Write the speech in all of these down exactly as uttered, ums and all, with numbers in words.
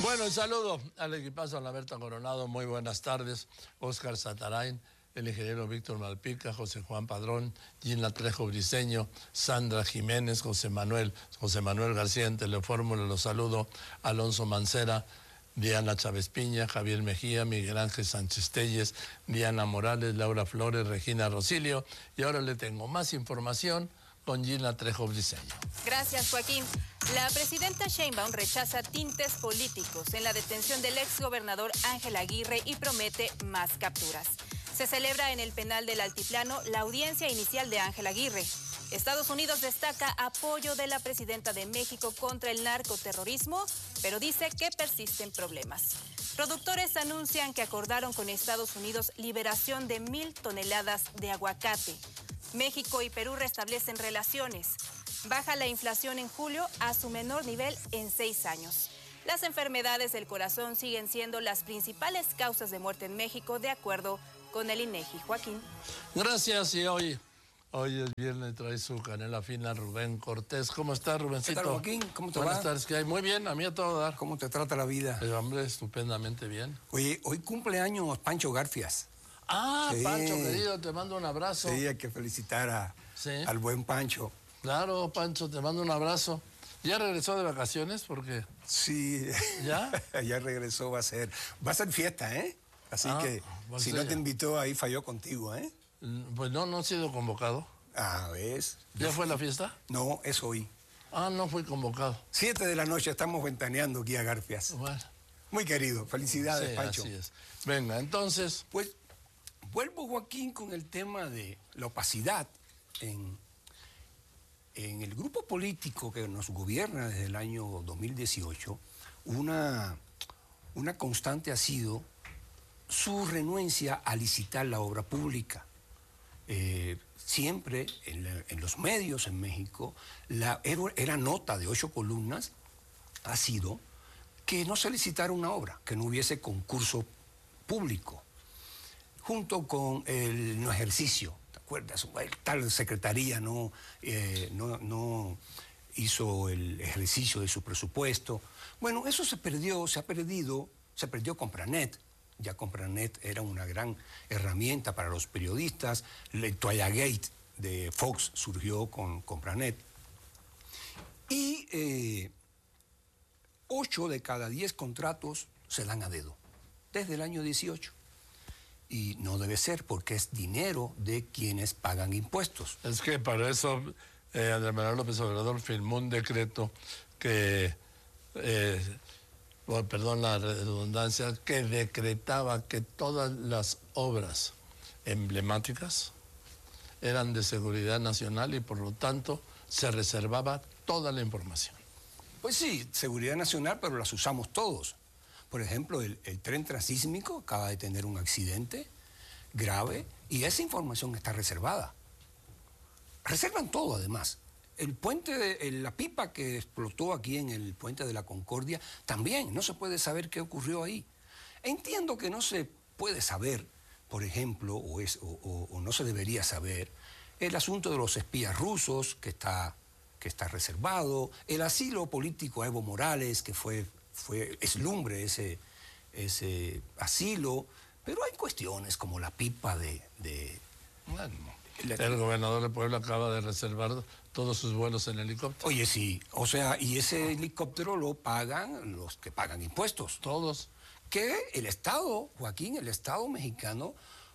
Bueno, un saludo al equipazo, a la Berta Coronado, muy buenas tardes. Óscar Satarain, el ingeniero Víctor Malpica, José Juan Padrón, Gina Trejo Briceño, Sandra Jiménez, José Manuel, José Manuel García en Telefórmula, los saludo, Alonso Mancera, Diana Chávez Piña, Javier Mejía, Miguel Ángel Sánchez Telles, Diana Morales, Laura Flores, Regina Rosilio. Y ahora le tengo más información con Gina Trejo Briceño. Gracias, Joaquín. La presidenta Sheinbaum rechaza tintes políticos en la detención del exgobernador Ángel Aguirre y promete más capturas. Se celebra en el penal del Altiplano la audiencia inicial de Ángel Aguirre. Estados Unidos destaca apoyo de la presidenta de México contra el narcoterrorismo, pero dice que persisten problemas. Productores anuncian que acordaron con Estados Unidos liberación de mil toneladas de aguacate. México y Perú restablecen relaciones. Baja la inflación en julio a su menor nivel en seis años. Las enfermedades del corazón siguen siendo las principales causas de muerte en México, de acuerdo con el INEGI. Joaquín. Gracias, y hoy, hoy es viernes, trae su canela fina Rubén Cortés. ¿Cómo estás, Rubencito? ¿Qué tal, Joaquín? ¿Cómo te Buenas va? tardes, ¿qué hay? Muy bien, a mí a todo dar. ¿Cómo te trata la vida? El hombre, estupendamente bien. Oye, hoy cumpleaños Pancho Garfias. Ah, Sí. Pancho, querido, te mando un abrazo. Sí, hay que felicitar a, Sí. al buen Pancho. Claro, Pancho, te mando un abrazo. ¿Ya regresó de vacaciones? Porque Sí. ¿Ya? Ya regresó, va a ser. Va a ser fiesta, ¿eh? Así Ah, que pues si sí. no te invitó, ahí falló contigo, ¿eh? Pues no, no he sido convocado. Ah, ¿ves? ¿Ya fue la fiesta? No, es hoy. Ah, no fui convocado. Siete de la noche estamos ventaneando aquí a Garfias. Bueno, Muy querido, felicidades, sí, Pancho. así es. Venga, entonces, Pues vuelvo, Joaquín, con el tema de la opacidad en, en el grupo político que nos gobierna desde el año dos mil dieciocho. Una, una constante ha sido su renuencia a licitar la obra pública. Eh, siempre en, la, en los medios en México, la, era, era nota de ocho columnas, ha sido que no se licitara una obra, que no hubiese concurso público, junto con el no ejercicio. ¿Te acuerdas? Tal secretaría no, eh, no, no hizo el ejercicio de su presupuesto. Bueno, eso se perdió, se ha perdido, se perdió Compranet. Ya Compranet era una gran herramienta para los periodistas. El Toallagate de Fox surgió con Compranet. Y eh, ocho de cada diez contratos se dan a dedo, desde el año dieciocho. Y no debe ser, porque es dinero de quienes pagan impuestos. es que para eso eh, Andrés Manuel López Obrador firmó un decreto que, eh, bueno, perdón la redundancia, que decretaba que todas las obras emblemáticas eran de seguridad nacional y por lo tanto se reservaba toda la información. Pues sí, seguridad nacional, pero las usamos todos. Por ejemplo, el, el tren transísmico acaba de tener un accidente grave y esa información está reservada. Reservan todo, además. El puente, de, la pipa que explotó aquí en el puente de la Concordia, también no se puede saber qué ocurrió ahí. Entiendo que no se puede saber, por ejemplo, o, es, o, o, o no se debería saber, el asunto de los espías rusos, que está, que está reservado, el asilo político a Evo Morales, que fue... fue es lumbre ese, ese asilo, pero hay cuestiones como la pipa de... de Bueno, la, el gobernador de Puebla acaba de reservar todos sus vuelos en helicóptero. Oye, sí, o sea, y ese helicóptero lo pagan los que pagan impuestos. Todos. Que el Estado, Joaquín, el Estado mexicano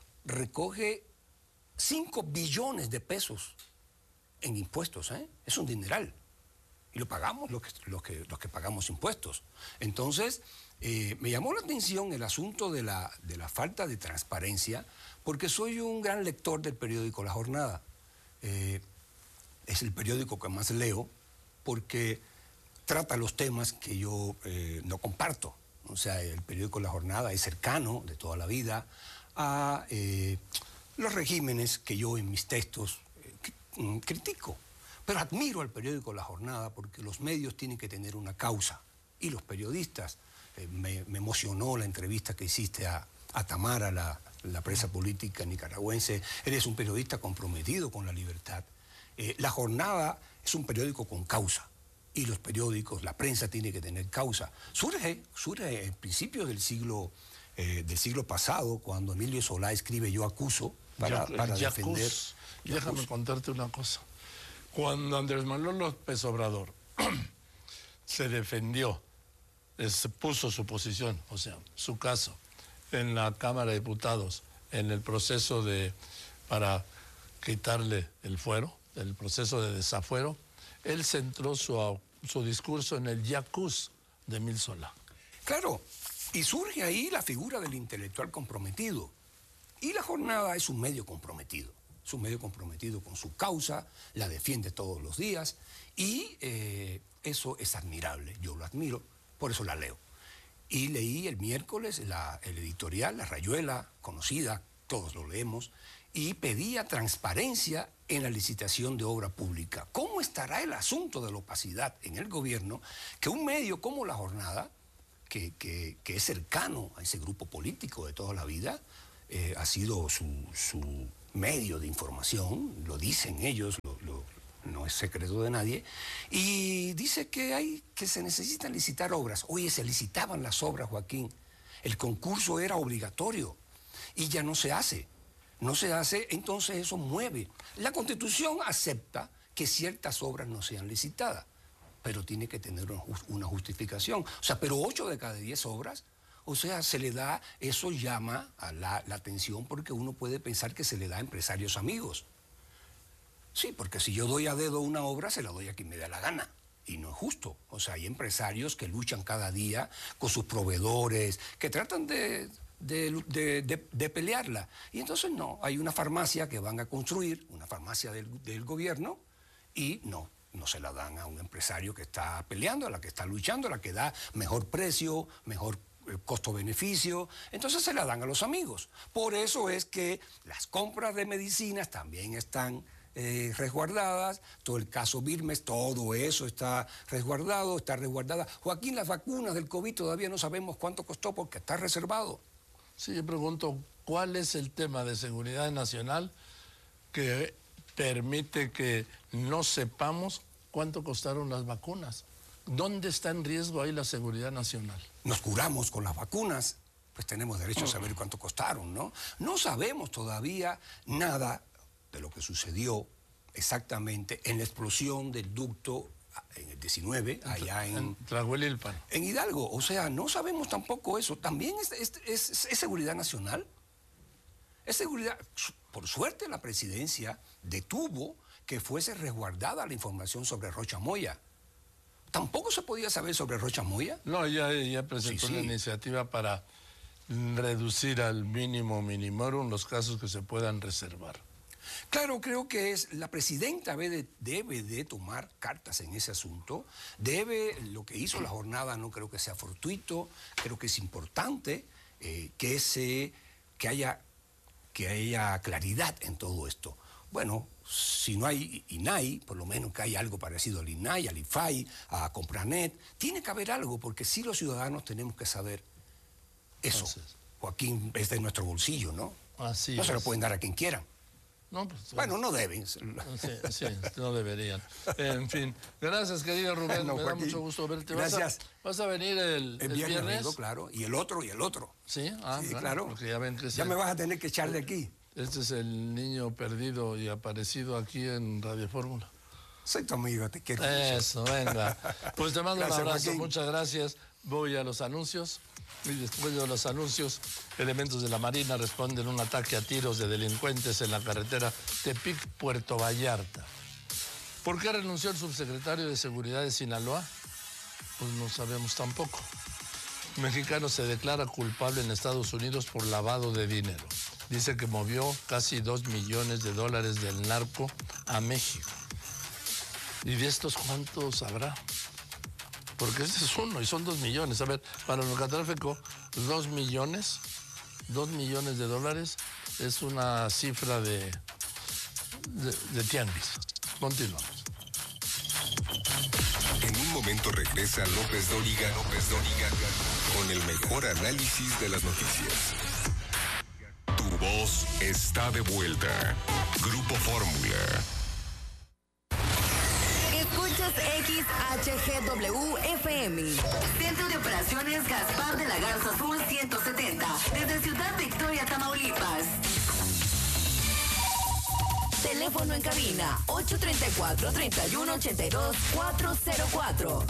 recoge cinco billones de pesos en impuestos, ¿eh? Es un dineral. Y lo pagamos los que, los que, los que pagamos impuestos. Entonces, eh, me llamó la atención el asunto de la, de la falta de transparencia, porque soy un gran lector del periódico La Jornada. Eh, es el periódico que más leo, porque trata los temas que yo eh, no comparto. O sea, el periódico La Jornada es cercano de toda la vida a eh, los regímenes que yo en mis textos eh, critico. Pero admiro al periódico La Jornada porque los medios tienen que tener una causa. Y los periodistas, eh, me, me emocionó la entrevista que hiciste a, a Tamara, la, la presa política nicaragüense. Eres un periodista comprometido con la libertad. Eh, La Jornada es un periódico con causa. y los periódicos, la prensa tiene que tener causa. Surge, surge en principios del siglo, eh, del siglo pasado, cuando Emilio Solá escribe Yo acuso, para, Ya, para Yacus, defender... Déjame Yacus. contarte una cosa. Cuando Andrés Manuel López Obrador se defendió, se puso su posición, o sea, su caso, en la Cámara de Diputados, en el proceso de, para quitarle el fuero, el proceso de desafuero, él centró su, su discurso en el Yacus de Emilio Solá. Claro, y surge ahí la figura del intelectual comprometido. Y La Jornada es un medio comprometido. Es un medio comprometido con su causa, la defiende todos los días, y eh, eso es admirable, yo lo admiro, por eso la leo. Y leí el miércoles la, el editorial, La Rayuela, conocida, todos lo leemos, y pedía transparencia en la licitación de obra pública. ¿Cómo estará el asunto de la opacidad en el gobierno que un medio como La Jornada, que, que, que es cercano a ese grupo político de toda la vida, eh, ha sido su, su medio de información, lo dicen ellos, lo, lo, no es secreto de nadie, y dice que, hay, que se necesitan licitar obras. Oye, se licitaban las obras, Joaquín. El concurso era obligatorio y ya no se hace. No se hace, entonces eso mueve. La Constitución acepta que ciertas obras no sean licitadas, pero tiene que tener una justificación. O sea, pero ocho de cada diez obras, o sea, se le da, eso llama a la, la atención porque uno puede pensar que se le da a empresarios amigos. Sí, porque si yo doy a dedo una obra, se la doy a quien me da la gana. Y no es justo. O sea, hay empresarios que luchan cada día con sus proveedores, que tratan de, de, de, de, de pelearla. Y entonces no, hay una farmacia que van a construir, una farmacia del, del gobierno, y no, no se la dan a un empresario que está peleando, a la que está luchando, a la que da mejor precio, mejor costo-beneficio, entonces se la dan a los amigos. Por eso es que las compras de medicinas también están eh, resguardadas, todo el caso Birmes, todo eso está resguardado, está resguardada. Joaquín, las vacunas del COVID todavía no sabemos cuánto costó porque está reservado. Sí, yo pregunto, ¿cuál es el tema de seguridad nacional que permite que no sepamos cuánto costaron las vacunas? ¿Dónde está en riesgo ahí la seguridad nacional? Nos curamos con las vacunas, pues tenemos derecho a saber cuánto costaron, ¿no? No sabemos todavía nada de lo que sucedió exactamente en la explosión del ducto en el diecinueve, allá en... En Tlahuelilpan. En Hidalgo. O sea, no sabemos tampoco eso. También es, es, es, es seguridad nacional. Es seguridad... Por suerte la presidencia detuvo que fuese resguardada la información sobre Rocha Moya. ¿Tampoco se podía saber sobre Rocha Moya? No, ya, ya presentó Sí, sí. una iniciativa para reducir al mínimo minimorum los casos que se puedan reservar. Claro, creo que es la presidenta debe de, debe de tomar cartas en ese asunto. Debe, lo que hizo La Jornada no creo que sea fortuito, creo que es importante eh, que, se, que, haya, que haya claridad en todo esto. Bueno, si no hay I N A I, por lo menos que haya algo parecido al I N A I, al I F A I, a Compranet, tiene que haber algo, porque sí los ciudadanos tenemos que saber eso. Entonces, Joaquín, es de nuestro bolsillo, ¿no? Así no es. se lo pueden dar a quien quieran. No, pues, bueno, no deben. Sí, sí, no deberían. En fin, gracias, querido Rubén. No, Me Joaquín, da mucho gusto verte. Gracias. ¿Vas a, vas a venir el, El el viernes, viernes? vengo, claro, y el otro, y el otro. Sí, ah, Sí, bueno, claro. porque ya ven que Ya se- me vas a tener que echar de aquí. Este es el niño perdido y aparecido aquí en Radio Fórmula. Soy tu amigo, te quiero mucho. Eso, venga. Pues te mando Gracias, un abrazo, Joaquín. muchas gracias. Voy a los anuncios y después de los anuncios, elementos de la Marina responden un ataque a tiros de delincuentes en la carretera Tepic-Puerto Vallarta. ¿Por qué renunció el subsecretario de Seguridad de Sinaloa? Pues no sabemos tampoco. Mexicano se declara culpable en Estados Unidos por lavado de dinero. Dice que movió casi dos millones de dólares del narco a México. ¿Y de estos cuántos habrá? Porque este es uno y son dos millones. A ver, para el narcotráfico, dos millones, dos millones de dólares es una cifra de, de, de tianguis. Continuamos. En un momento regresa López Dóriga, López Dóriga, con el mejor análisis de las noticias. Tu voz está de vuelta. Grupo Fórmula. Escuchas X H G W F M. Centro de Operaciones Gaspar de la Garza Sur ciento setenta. Desde Ciudad Victoria, Tamaulipas. Teléfono en cabina ocho tres cuatro, tres uno ocho dos, cuatro cero cuatro.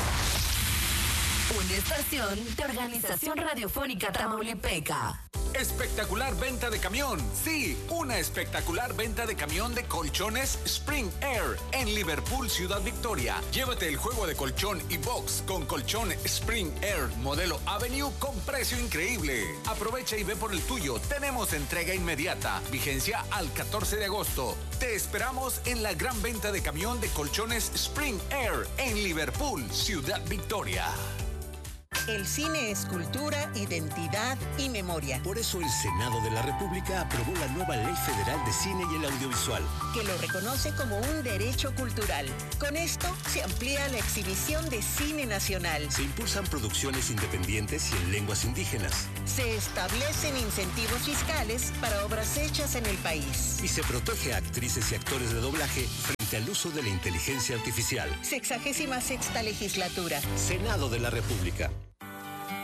Una estación de Organización Radiofónica Tamaulipeca. Espectacular venta de camión. Sí, una espectacular venta de camión de colchones Spring Air en Liverpool, Ciudad Victoria. Llévate el juego de colchón y box con colchón Spring Air modelo Avenue con precio increíble. Aprovecha y ve por el tuyo. Tenemos entrega inmediata. Vigencia al catorce de agosto. Te esperamos en la gran venta de camión de colchones Spring Air en Liverpool, Ciudad Victoria. El cine es cultura, identidad y memoria. Por eso el Senado de la República aprobó la nueva Ley Federal de Cine y el Audiovisual, que lo reconoce como un derecho cultural. Con esto se amplía la exhibición de cine nacional. Se impulsan producciones independientes y en lenguas indígenas. Se establecen incentivos fiscales para obras hechas en el país. Y se protege a actrices y actores de doblaje frente al uso de la inteligencia artificial. Sexagésima sexta legislatura. Senado de la República.